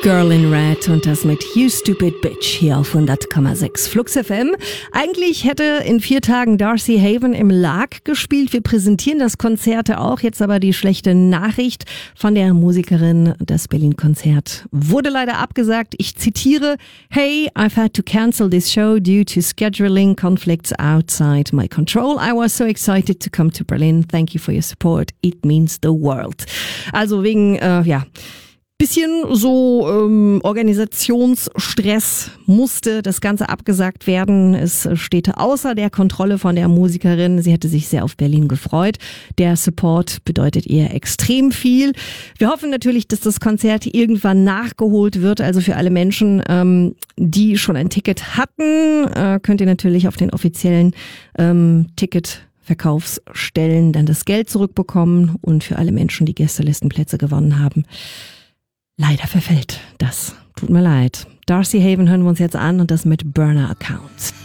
Girl in Red und das mit You Stupid Bitch hier auf 100,6 Flux FM. Eigentlich hätte in 4 Tagen Darcy Haven im Lark gespielt. Wir präsentieren das Konzert auch. Jetzt aber die schlechte Nachricht von der Musikerin. Das Berlin-Konzert wurde leider abgesagt. Ich zitiere: Hey, I've had to cancel this show due to scheduling conflicts outside my control. I was so excited to come to Berlin. Thank you for your support. It means the world. Also wegen, bisschen so Organisationsstress musste das Ganze abgesagt werden. Es steht außer der Kontrolle von der Musikerin. Sie hätte sich sehr auf Berlin gefreut. Der Support bedeutet ihr extrem viel. Wir hoffen natürlich, dass das Konzert irgendwann nachgeholt wird. Also für alle Menschen, die schon ein Ticket hatten, könnt ihr natürlich auf den offiziellen Ticketverkaufsstellen dann das Geld zurückbekommen. Und für alle Menschen, die Gästelistenplätze gewonnen haben, leider verfällt das. Tut mir leid. Darcy Haven hören wir uns jetzt an und das mit Burner Account.